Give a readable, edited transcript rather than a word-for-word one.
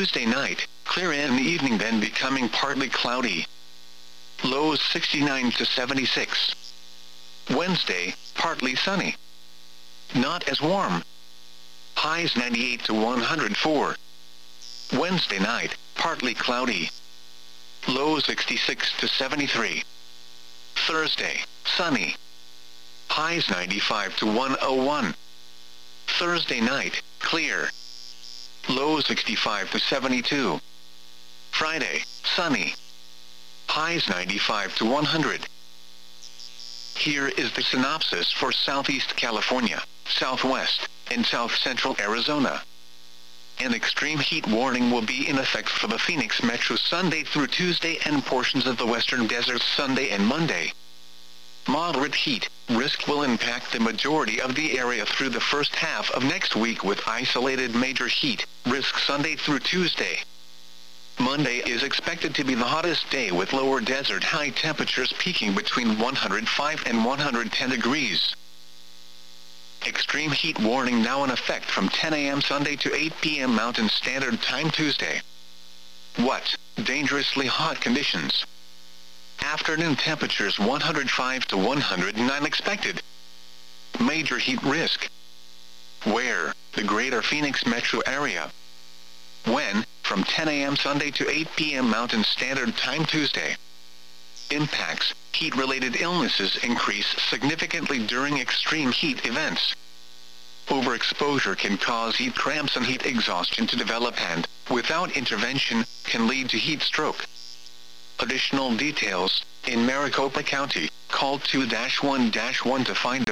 Tuesday night, clear in the evening then becoming partly cloudy. Lows 69 to 76. Wednesday, partly sunny. Not as warm. Highs 98 to 104. Wednesday night, partly cloudy. Lows 66 to 73. Thursday, sunny. Highs 95 to 101. Thursday night, clear. Lows 65 to 72. Friday, sunny. Highs 95 to 100. Here is the synopsis for Southeast California, Southwest, and South Central Arizona. An extreme heat warning will be in effect for the Phoenix Metro Sunday through Tuesday and portions of the Western Desert Sunday and Monday. Moderate heat risk will impact the majority of the area through the first half of next week with isolated major heat risk Sunday through Tuesday. Monday is expected to be the hottest day with lower desert high temperatures peaking between 105 and 110 degrees. Extreme heat warning now in effect from 10 a.m. Sunday to 8 p.m. Mountain Standard Time Tuesday. What? Dangerously hot conditions. Afternoon temperatures 105 to 109 expected. Major heat risk. Where? The greater Phoenix metro area. When? From 10 a.m. Sunday to 8 p.m. Mountain Standard Time Tuesday. Impacts. Heat-related illnesses increase significantly during extreme heat events. Overexposure can cause heat cramps and heat exhaustion to develop and, without intervention, can lead to heat stroke. Additional details, in Maricopa County, call 2-1-1 to find